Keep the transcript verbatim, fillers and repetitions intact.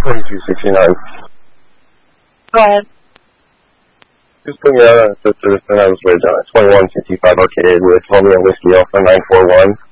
twenty-two sixty-nine. Go ahead. Just putting out a sister, and I was raised on a twenty-one sixty-five Arcade with Romeo Whiskey Alpha nine four one.